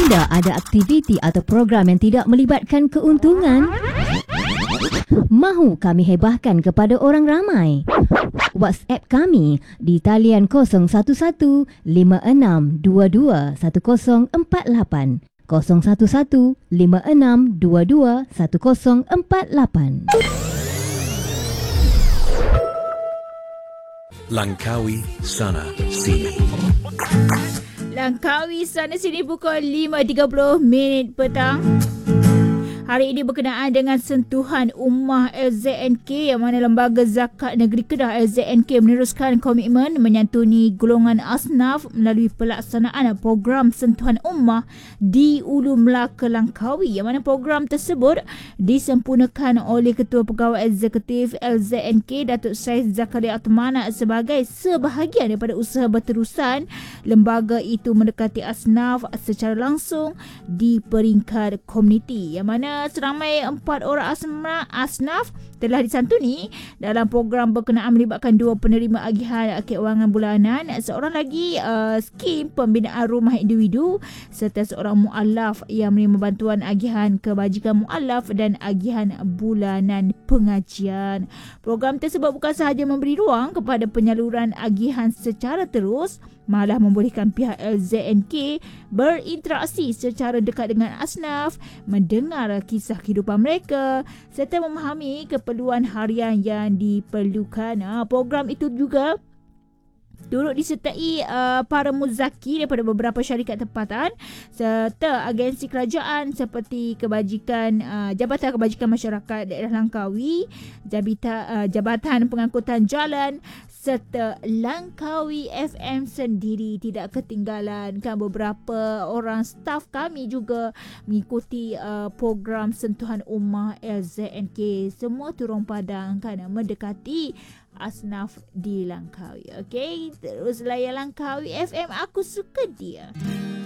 Anda ada aktiviti atau program yang tidak melibatkan keuntungan? Mahu kami hebahkan kepada orang ramai? WhatsApp kami di talian 011 5622 1048 011 5622 1048. Langkawi Sana Sini. Langkawi Sana Sini pukul 5.30 petang. Hari ini berkenaan dengan sentuhan ummah LZNK, yang mana Lembaga Zakat Negeri Kedah LZNK meneruskan komitmen menyantuni golongan asnaf melalui pelaksanaan program sentuhan ummah di Ulu Melaka Langkawi, yang mana program tersebut disempurnakan oleh Ketua Pegawai Eksekutif LZNK Datuk Syed Zakaria Atmana sebagai sebahagian daripada usaha berterusan lembaga itu mendekati asnaf secara langsung di peringkat komuniti, yang mana seramai 4 orang asnaf telah disantuni dalam program berkenaan melibatkan 2 penerima agihan keuangan bulanan, seorang lagi skim pembinaan rumah individu serta seorang mualaf yang menerima bantuan agihan kebajikan mualaf dan agihan bulanan pengajian. Program tersebut bukan sahaja memberi ruang kepada penyaluran agihan secara terus, malah membolehkan pihak LZNK berinteraksi secara dekat dengan asnaf, mendengar kisah kehidupan mereka serta memahami keperluan harian yang diperlukan. Program itu juga turut disertai para muzaki daripada beberapa syarikat tempatan serta agensi kerajaan seperti Jabatan Kebajikan Masyarakat Daerah Langkawi, Jabatan Pengangkutan Jalan serta Langkawi FM sendiri. Tidak ketinggalan kan, beberapa orang staf kami juga mengikuti program sentuhan ummah LZNK. Semua turun padang kan mendekati asnaf di Langkawi. Okey, terus layan Langkawi FM, aku suka dia.